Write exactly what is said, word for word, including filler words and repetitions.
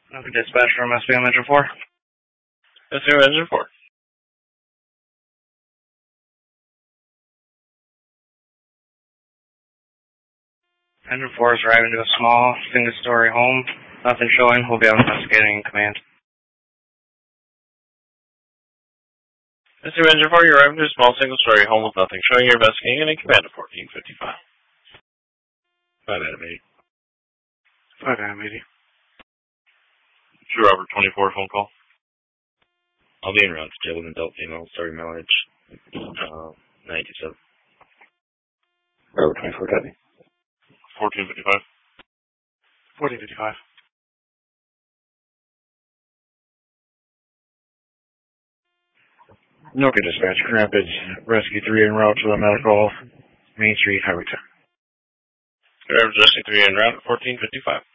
Okay, dispatch from S B M Engine four. S B M Engine four. Engine four is arriving to a small, single-story home. Nothing showing. We'll be out investigating in command. S B M Engine four, you're arriving to a small, single-story home with nothing showing. You're investigating in command of fourteen fifty-five. five Adam eighty. five Adam eighty. True Robert twenty-four phone call. I'll be en route to jail with an adult female, starting mileage uh, nine two seven. Robert twenty-four, copy. fourteen fifty-five. fourteen fifty-five. Okay, dispatch. Grand Rapids Rescue three en route to the medical, Main Street, Highway ten. Grand Rapids Rescue three en route, fourteen fifty-five.